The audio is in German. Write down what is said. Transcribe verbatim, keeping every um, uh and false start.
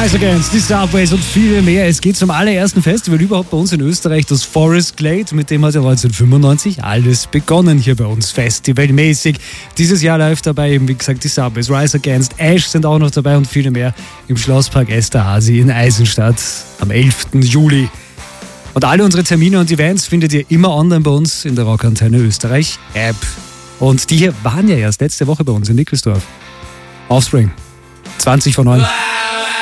Rise Against, die Subways und viele mehr. Es geht zum allerersten Festival überhaupt bei uns in Österreich, das Forest Glade. Mit dem hat ja neunzehnhundertfünfundneunzig alles begonnen hier bei uns, festivalmäßig. Dieses Jahr live dabei eben, wie gesagt, die Subways, Rise Against, Ash sind auch noch dabei und viele mehr im Schlosspark Esterhazy in Eisenstadt am elften Juli. Und alle unsere Termine und Events findet ihr immer online bei uns in der Rockantenne Österreich App. Und die hier waren ja erst letzte Woche bei uns in Nickelsdorf. Offspring, zwanzig vor neun.